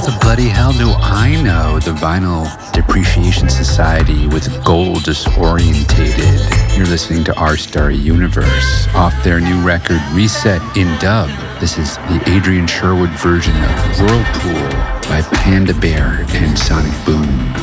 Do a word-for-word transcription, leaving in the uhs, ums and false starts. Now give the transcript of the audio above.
the bloody hell do I know? The Vinyl Depreciation Society with Gold Disorientated. You're listening to Our Starry Universe off their new record Reset in Dub. This is the Adrian Sherwood version of Whirlpool by Panda Bear and Sonic Boom.